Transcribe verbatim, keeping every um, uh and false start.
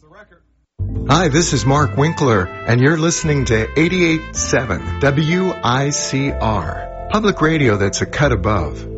Hi, this is Mark Winkler, and you're listening to eighty-eight point seven W I C R, public radio that's a cut above.